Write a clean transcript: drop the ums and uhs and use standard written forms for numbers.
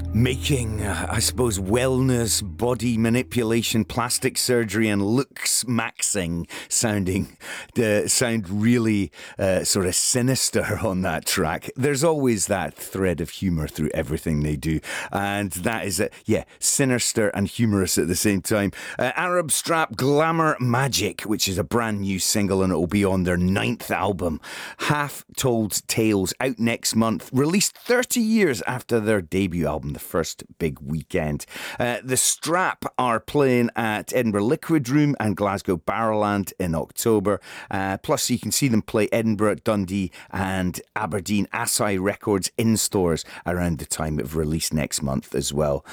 Making, I suppose, wellness, body manipulation, plastic surgery, and looks maxing sound really sort of sinister on that track. There's always that thread of humour through everything they do, and that is it. Yeah, sinister and humorous at the same time. Arab Strap Glamour Magic, which is a brand new single, and it will be on their 9th album, Half Told Tales, out next month, released 30 years after their debut album, the first big weekend. The Strap are playing at Edinburgh Liquid Room and Glasgow Barrowland in October. Plus, you can see them play Edinburgh, Dundee and Aberdeen Asai Records in stores around the time of release next month as well.